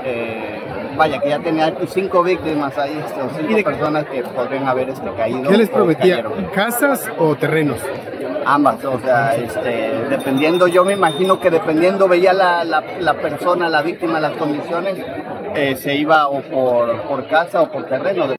vaya, que ya tenía 5 víctimas ahí, 5 personas que podrían haber caído. ¿Qué les prometía? ¿Casas o terrenos? Ambas, o sea, dependiendo, yo me imagino que dependiendo, veía la persona, la víctima, las condiciones, se iba o por casa o por terreno.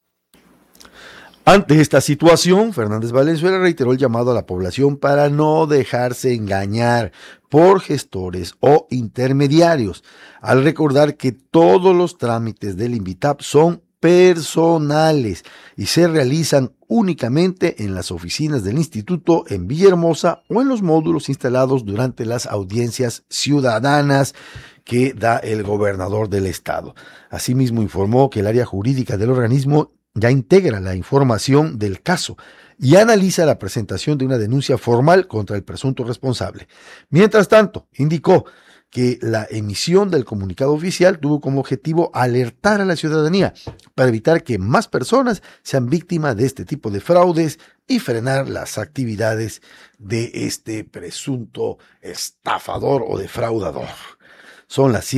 Ante esta situación, Fernández Valenzuela reiteró el llamado a la población para no dejarse engañar por gestores o intermediarios, al recordar que todos los trámites del INVITAP son personales y se realizan únicamente en las oficinas del instituto en Villahermosa o en los módulos instalados durante las audiencias ciudadanas que da el gobernador del estado. Asimismo, informó que el área jurídica del organismo ya integra la información del caso y analiza la presentación de una denuncia formal contra el presunto responsable. Mientras tanto, indicó que la emisión del comunicado oficial tuvo como objetivo alertar a la ciudadanía para evitar que más personas sean víctimas de este tipo de fraudes y frenar las actividades de este presunto estafador o defraudador. Son las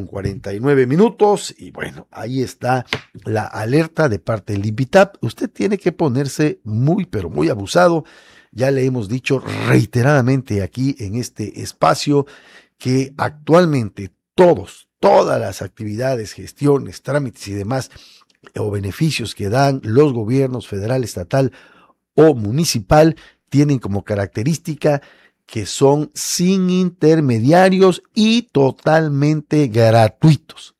7:49 y bueno, ahí está la alerta de parte del INVITAP. Usted tiene que ponerse muy, pero muy abusado. Ya le hemos dicho reiteradamente aquí en este espacio que actualmente todas las actividades, gestiones, trámites y demás o beneficios que dan los gobiernos federal, estatal o municipal tienen como característica que son sin intermediarios y totalmente gratuitos.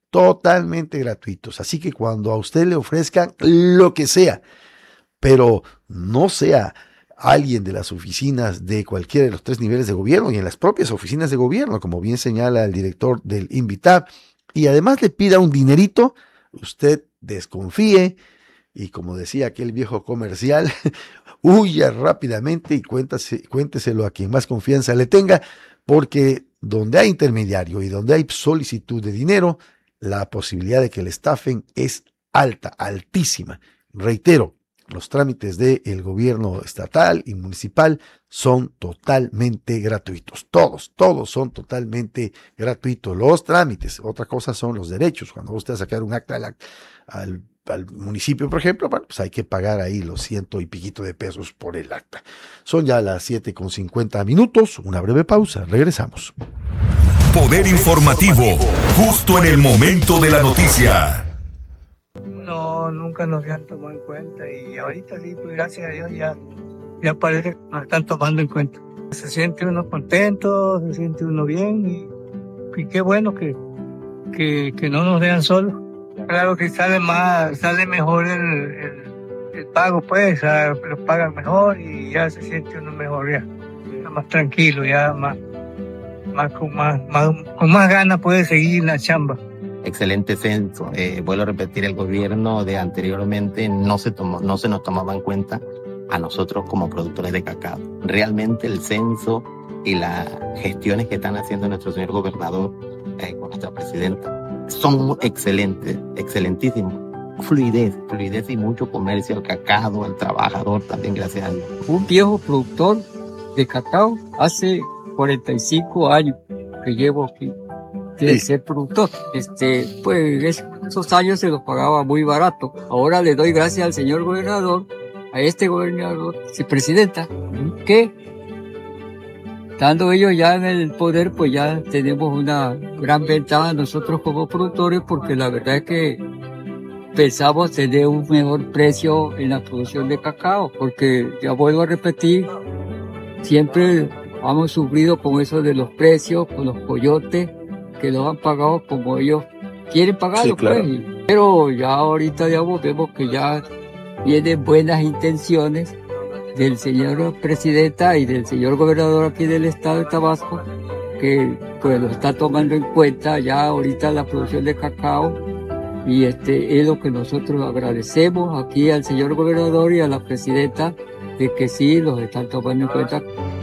Así que cuando a usted le ofrezcan lo que sea, pero no sea alguien de las oficinas de cualquiera de los 3 niveles de gobierno y en las propias oficinas de gobierno, como bien señala el director del INVITAP, y además le pida un dinerito, usted desconfíe y, como decía aquel viejo comercial, huya rápidamente y cuénteselo a quien más confianza le tenga, porque donde hay intermediario y donde hay solicitud de dinero, la posibilidad de que le estafen es altísima. Reitero, los trámites del gobierno estatal y municipal son totalmente gratuitos. Todos son totalmente gratuitos. Los trámites, otra cosa son los derechos. Cuando usted va a sacar un acta al municipio, por ejemplo, bueno, pues hay que pagar ahí los 100 y piquito de pesos por el acta. Son ya las 7:50, una breve pausa, regresamos. Poder informativo, justo en el momento de la noticia. No, nunca nos habían tomado en cuenta y ahorita sí, pues gracias a Dios ya parece que nos están tomando en cuenta. Se siente uno contento, se siente uno bien y qué bueno que no nos dejan solos. Claro que sale mejor el pago, pues, lo pagan mejor y ya se siente uno mejor, ya más tranquilo, ya con más ganas puede seguir en la chamba. Excelente censo. Vuelvo a repetir, el gobierno de anteriormente no se nos tomaba en cuenta a nosotros como productores de cacao. Realmente el censo y las gestiones que están haciendo nuestro señor gobernador con nuestra presidenta son excelentísimos. Fluidez y mucho comercio al cacao, al trabajador también, gracias a Dios. Un viejo productor de cacao, hace 45 años que llevo aquí de ser productor. Pues esos años se los pagaba muy barato. Ahora le doy gracias al señor gobernador, a este gobernador, presidenta, que estando ellos ya en el poder, pues ya tenemos una gran ventaja nosotros como productores, porque la verdad es que pensamos tener un mejor precio en la producción de cacao, porque ya vuelvo a repetir, siempre hemos sufrido con eso de los precios, con los coyotes, que los han pagado como ellos quieren pagarlo, sí, claro. Pues. Pero ya ahorita vemos que ya vienen buenas intenciones del señor presidenta y del señor gobernador aquí del estado de Tabasco, que pues lo está tomando en cuenta ya ahorita la producción de cacao, y es lo que nosotros agradecemos aquí al señor gobernador y a la presidenta, de que sí los están tomando en cuenta.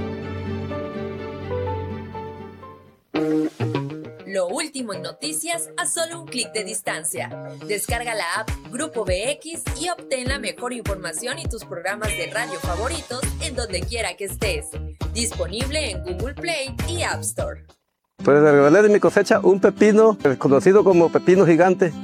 Lo último en noticias a solo un clic de distancia. Descarga la app Grupo BX y obtén la mejor información y tus programas de radio favoritos en donde quiera que estés. Disponible en Google Play y App Store. Pues regalé de mi cosecha un pepino, conocido como pepino gigante.